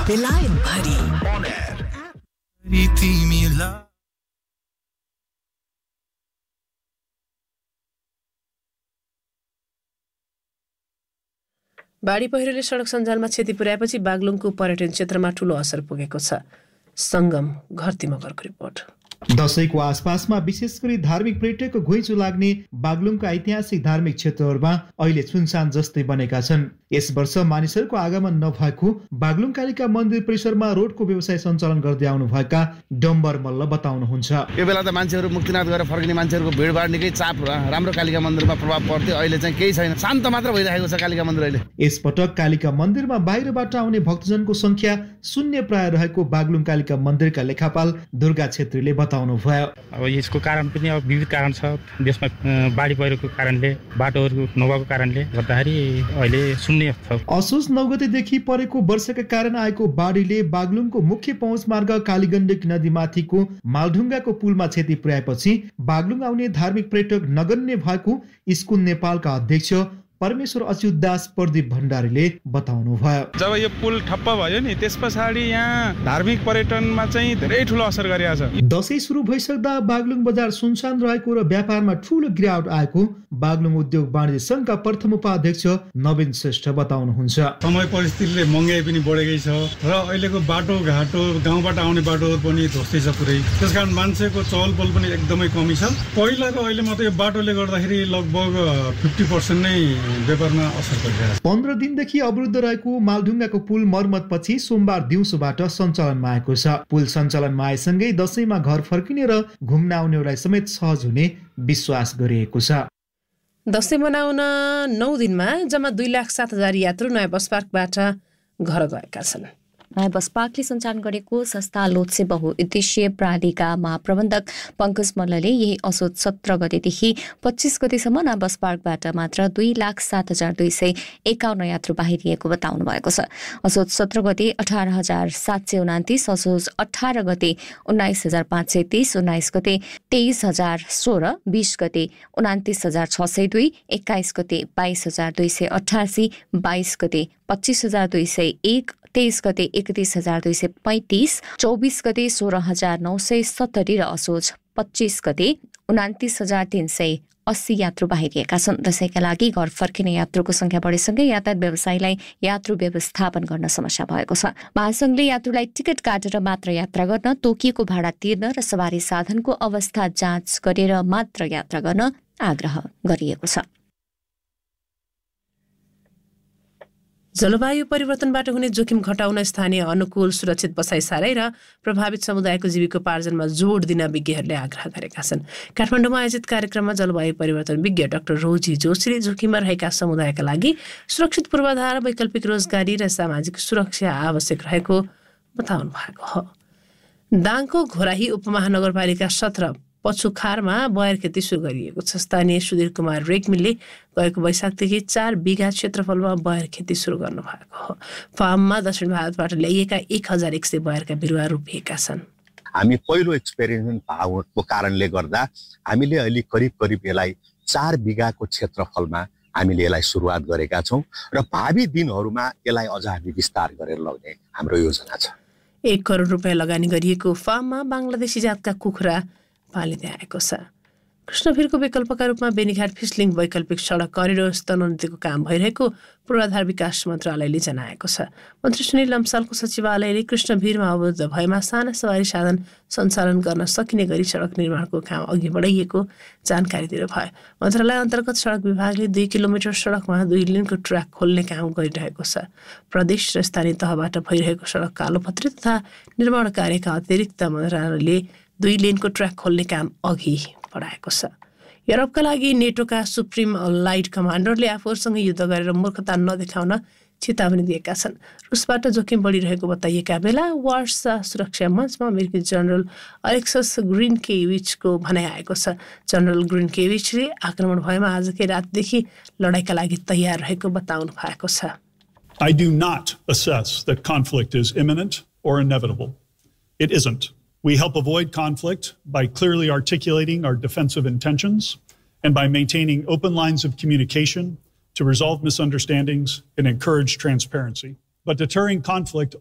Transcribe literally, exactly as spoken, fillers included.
बेलायतभरि बाढी पहिरोले सडक सञ्जालमा क्षति पुर्याएपछि बागलुङको पर्यटन क्षेत्रमा ठूलो असर पुगेको छ। संगम घरती मगरको रिपोर्ट। दशैंको आसपासमा विशेष गरी धार्मिक पर्यटकको घुइँचो लाग्ने बागलुङका ऐतिहासिक धार्मिक क्षेत्रहरूमा अहिले सुनसान जस्तै बनेका छन्। यस वर्ष मानिसहरूको आगमन नभएको बागलुङ कालिका मन्दिर परिसरमा रोडको व्यवसाय सञ्चालन गर्दै आउनुभएका डम्बर मल्ल बताउनुहुन्छ। यो बेला त मान्छेहरू मुक्तिनाथ गएर फर्किने मान्छेहरूको भिडभाड निकै चाप राम्रो कालिका मन्दिरमा प्रभाव पर्थ्यो। अहिले चाहिँ केही छैन, शान्त मात्र भइरहेको छ कालिका मन्दिर अहिले। यसपटक कालिका मन्दिरमा बाहिरबाट आउने भक्तजनको संख्या शून्य प्राय रहेको बागलुङ कालिका मन्दिरका लेखापाल दुर्गा छेत्रीले बताउनु भयो। अब यसको कारण पनि अब विविध कारण छ। देशमा बाढी पहिरोको कारणले, बाटोहरू नभएको कारणले गर्दाखेरि अहिले शून्य छ। असोज नौ गतेदेखि परेको वर्षाका कारण आएको बाढीले बागलुङको मुख्य पहुँच मार्ग कालीगण्डकी नदीमाथिको मालढुङ्गाको पुलमा क्षति पुर्याएपछि बागलुङ आउने धार्मिक पर्यटक नगन्य भएको स्कुल नेपालका अध्यक्ष परमेश्वर अच्युत दास प्रदीप भण्डारीले बताउनु भयो। जब यो पुल ठप्प भयो नि त्यस पछाडि यहाँ धार्मिक पर्यटनमा चाहिँ धेरै ठुलो असर गरिरहेछ। दशैं सुरु भइसक्दा बागलुङ बजार सुनसान रहेको र व्यापारमा ठुलो गिरावट आएको बागलुङ उद्योग वाणिज्य संघका प्रथम उपाध्यक्ष नवीन श्रेष्ठ बताउनुहुन्छ। समय परिस्थितिले महँगाई पनि बढेकै छ र अहिलेको बाटो घाटो गाउँबाट आउने बाटोहरू पनि ध्वस्तै छ पुरै। त्यसकारण मान्छेको चहलपहल पनि एकदमै कमी छ। पहिलाको अहिले मात्रै यो बाटोले गर्दाखेरि लगभग फिफ्टी पर्सेन्ट नै व्यापारमा असर परिरहेको छ। पन्ध्र दिनदेखि अवरुद्ध रहेको मालढुङ्गाको पुल मर्मत पछि सोमबार दिउँसोबाट सञ्चालनमा आएको छ। पुल सञ्चालनमा आएसँगै दशैंमा घर फर्किने र घुम्न आउनेहरूलाई समेत सहज हुने विश्वास गरिएको छ। दशैं मनाउन नौ दिनमा जम्मा दुई लाख सात हजार यात्रु नयाँ बस पार्कबाट घर गएका छन्। नयाँ बस पार्कले सञ्चालन गरेको संस्था लोत्से बहुउद्देश्यीय प्रणालीका महाप्रबन्धक पङ्कज मल्लले यही असोज सत्र गतेदेखि पच्चिस गतेसम्म नयाँ बस पार्कबाट मात्र दुई लाख सात हजार दुई सय एकाउन्न यात्रु बाहिरिएको बताउनु भएको छ। असोज सत्र गते अठार हजार सात सय उनातिस, असोज अठार गते उन्नाइस हजार पाँच सय तीस, उन्नाइस गते तेइस हजार सोह्र, बिस गते उनातिस हजार छ सय दुई, एक्काइस गते बाइस हजार दुई सय अठासी, बाइस गते पच्चिस हजार दुई सय एक, तेइस गते एकतिस हजार दुई सय पैँतिस, चौबिस गते सोह्र हजार नौ सय सत्तरी र असोज पच्चिस गते उनातिस हजार तीन सय अस्सी यात्रु बाहिरिएका छन्। दशैंका लागि घर फर्किने यात्रुको संख्या बढेसँगै यातायात व्यवसायलाई यात्रु व्यवस्थापन गर्न समस्या भएको छ। महासंघले यात्रुलाई टिकट काटेर मात्र यात्रा गर्न, तोकिएको भाडा तिर्न र सवारी साधनको अवस्था जाँच गरेर मात्र यात्रा गर्न आग्रह गरिएको छ। जलवायु परिवर्तनबाट हुने जोखिम घटाउन स्थानीय अनुकूल सुरक्षित बसाइ साराई र प्रभावित समुदायको जीविकोपार्जनमा जोड दिन विज्ञहरूले आग्रह गरेका छन्। काठमाडौँमा आयोजित कार्यक्रममा जलवायु परिवर्तन विज्ञ डाक्टर रोजी जोशीले जोखिममा रहेका समुदायका लागि सुरक्षित पूर्वाधार, वैकल्पिक रोजगारी र सामाजिक सुरक्षा आवश्यक रहेको बताउनु भएको हो। दाङको घोराही उपमहानगरपालिका सत्र पछुखारमा बयर खेती सुरु गरिएको छ। स्थानीय सुधीर कुमार रेग्मीले गएको वैशाखदेखि चार बिघा क्षेत्रफलमा बयर खेती सुरु गर्नु भएको हो। फार्ममा दक्षिण भारतबाट ल्याइएका एक हजार एक सय बयरका बिरुवा रोपिएका छन्। हामी पहिलो एक्सपेरिमेन्ट भएको कारणले गर्दा हामीले अहिले करिब करिब यसलाई चार बिघाको क्षेत्रफलमा हामीले यसलाई सुरुवात गरेका छौँ र भावी दिनहरूमा यसलाई अझ हामी विस्तार गरेर लग्ने हाम्रो योजना छ। एक करोड रुपियाँ लगानी गरिएको फार्ममा बङ्गलादेशी जातका कुखुरा पालिँदै आएको छ। कृष्णभिरको विकल्पका रूपमा बेनीघाट फिसलिङ वैकल्पिक सडक करिडोर स्तरोन्नतिको काम भइरहेको पूर्वाधार विकास मन्त्रालयले जनाएको छ। मन्त्री सुनिल लम्सालको सचिवालयले कृष्णभिरमा अवरुद्ध भएमा साना सवारी साधन सञ्चालन गर्न सकिने गरी सडक निर्माणको काम अघि बढाइएको जानकारी दिनुभयो। मन्त्रालय अन्तर्गत सडक विभागले दुई किलोमिटर सडकमा दुई लेनको ट्र्याक खोल्ने काम गरिरहेको छ। प्रदेश र स्थानीय तहबाट भइरहेको सडक कालोपत्री तथा निर्माण कार्यका अतिरिक्त मन्त्रालयले दुई लेनको ट्र्याक खोल्ने काम अघि बढाएको छ। युरोपका लागि नेटोका सुप्रिम लाइट कमान्डरले आफूहरूसँग युद्ध गरेर मूर्खता नदेखाउन चेतावनी दिएका छन्। रुसबाट जोखिम बढिरहेको बताइएका बेला वार्सा सुरक्षा मञ्चमा अमेरिकी जनरल अलेक्सस ग्रिनकेविचको भनाइ आएको छ। जनरल ग्रिनकेविचले आक्रमण भएमा आजकै रातदेखि लडाइँका लागि तयार रहेको बताउनु भएको छ। I do not assess that conflict is imminent or inevitable. It isn't. We help avoid conflict by clearly articulating our defensive intentions and by maintaining open lines of communication to resolve misunderstandings and encourage transparency. But deterring conflict